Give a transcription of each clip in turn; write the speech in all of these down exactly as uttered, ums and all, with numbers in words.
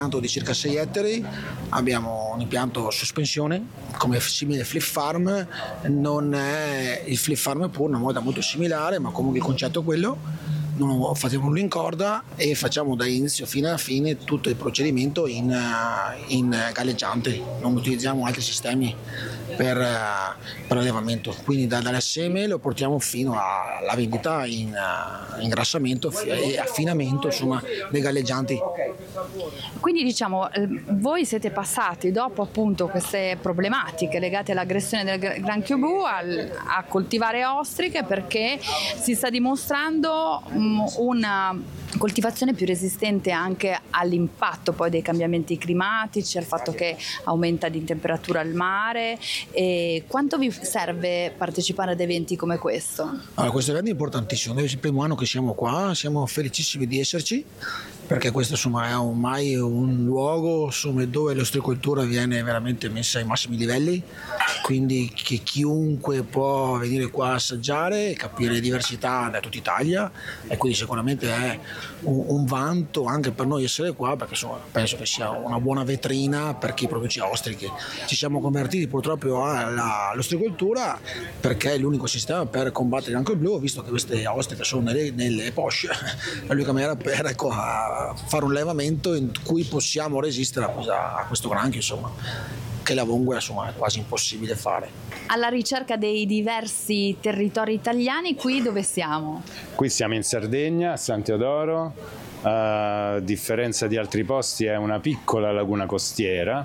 di circa sei ettari, abbiamo un impianto sospensione come simile flip farm, non è il flip farm pur una moda molto similare, ma comunque il concetto è quello. Non facciamo nulla in corda e facciamo da inizio fino alla fine tutto il procedimento in, in galleggiante, non utilizziamo altri sistemi per, per l'allevamento, quindi da, dalle seme lo portiamo fino alla vendita in ingrassamento e affinamento, insomma, dei galleggianti. Quindi diciamo voi siete passati dopo appunto queste problematiche legate all'aggressione del granchio blu al, a coltivare ostriche, perché si sta dimostrando una coltivazione più resistente anche all'impatto poi dei cambiamenti climatici, al fatto che aumenta di temperatura il mare. E quanto vi serve partecipare ad eventi come questo? Allora, questo evento è importantissimo, è il primo anno che siamo qua, siamo felicissimi di esserci, perché questo insomma è ormai un luogo insomma, dove l'ostricoltura viene veramente messa ai massimi livelli, quindi che chiunque può venire qua a assaggiare e capire le diversità da tutta Italia, e quindi sicuramente è un, un vanto anche per noi essere qua, perché insomma, penso che sia una buona vetrina per chi produce ostriche. Ci siamo convertiti purtroppo alla, all'ostricoltura perché è l'unico sistema per combattere anche il blu, visto che queste ostriche sono nelle, nelle posce, è l'unica maniera per ecco, fare un allevamento in cui possiamo resistere a, a questo granchio, insomma, che la vongola insomma è quasi impossibile fare. Alla ricerca dei diversi territori italiani, qui dove siamo? Qui siamo in Sardegna, a San Teodoro. A differenza di altri posti è una piccola laguna costiera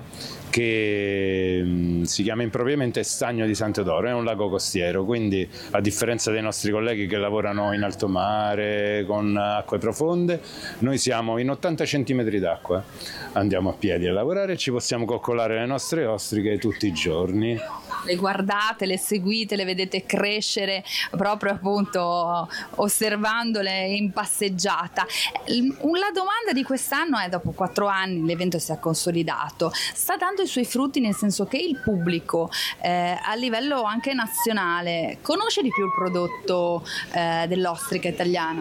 che mh, si chiama impropriamente Stagno di San Teodoro, è un lago costiero, quindi a differenza dei nostri colleghi che lavorano in alto mare con acque profonde, noi siamo in ottanta centimetri d'acqua, andiamo a piedi a lavorare e ci possiamo coccolare le nostre ostriche tutti i giorni. Le guardate, le seguite, le vedete crescere proprio appunto osservandole in passeggiata. La domanda di quest'anno è: dopo quattro anni l'evento si è consolidato, sta dando i suoi frutti, nel senso che il pubblico eh, a livello anche nazionale conosce di più il prodotto eh, dell'ostrica italiana?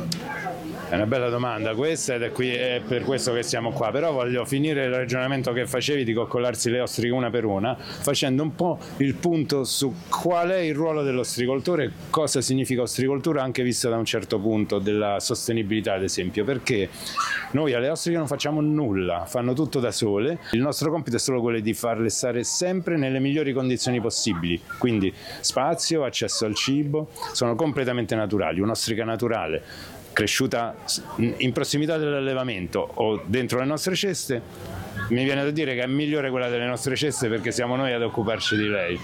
È una bella domanda questa ed è, qui, è per questo che siamo qua, però voglio finire il ragionamento che facevi di coccolarsi le ostriche una per una facendo un po' il punto su qual è il ruolo dell'ostricoltore, cosa significa ostricoltura anche vista da un certo punto della sostenibilità, ad esempio, perché noi alle ostriche non facciamo nulla, fanno tutto da sole, il nostro compito è solo quello di farle stare sempre nelle migliori condizioni possibili, quindi spazio, accesso al cibo, sono completamente naturali, un'ostrica naturale cresciuta in prossimità dell'allevamento o dentro le nostre ceste, mi viene da dire che è migliore quella delle nostre ceste perché siamo noi ad occuparci di lei.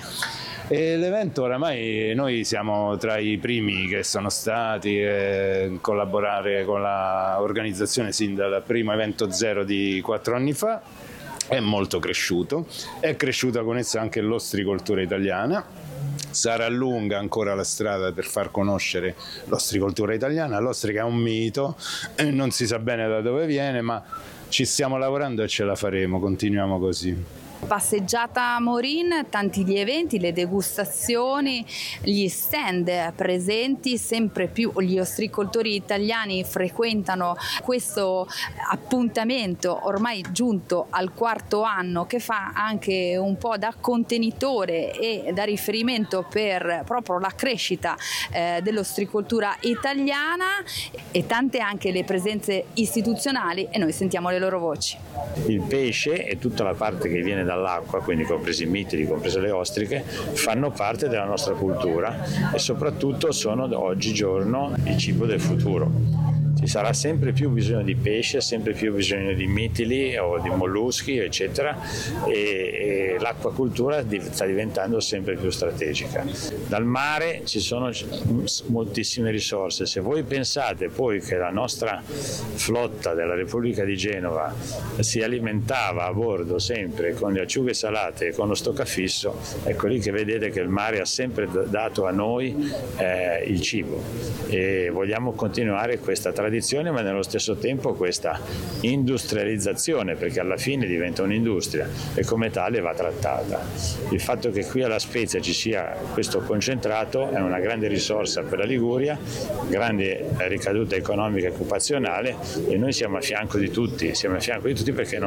E l'evento oramai noi siamo tra i primi che sono stati a collaborare con l'organizzazione sin dal primo evento zero di quattro anni fa, è molto cresciuto, è cresciuta con essa anche l'ostricoltura italiana. Sarà lunga ancora la strada per far conoscere l'ostricoltura italiana, l'ostrica è un mito, non si sa bene da dove viene, ma ci stiamo lavorando e ce la faremo, continuiamo così. Passeggiata a Morin, tanti gli eventi, le degustazioni, gli stand presenti, sempre più gli ostricoltori italiani frequentano questo appuntamento ormai giunto al quarto anno, che fa anche un po' da contenitore e da riferimento per proprio la crescita eh, dell'ostricoltura italiana, e tante anche le presenze istituzionali, e noi sentiamo le loro voci. Il pesce e tutta la parte che viene dall'acqua, quindi compresi i mitili, comprese le ostriche, fanno parte della nostra cultura e soprattutto sono oggigiorno il cibo del futuro. Ci sarà sempre più bisogno di pesce, sempre più bisogno di mitili o di molluschi, eccetera, e, e l'acquacultura sta diventando sempre più strategica. Dal mare ci sono moltissime risorse. Se voi pensate poi che la nostra flotta della Repubblica di Genova si alimentava a bordo sempre con le acciughe salate e con lo stoccafisso, ecco lì che vedete che il mare ha sempre dato a noi eh, il cibo, e vogliamo continuare questa tradizione, ma nello stesso tempo questa industrializzazione, perché alla fine diventa un'industria e come tale va trattata. Il fatto che qui alla Spezia ci sia questo concentrato è una grande risorsa per la Liguria, grande ricaduta economica e occupazionale, e noi siamo a fianco di tutti, siamo a fianco di tutti perché non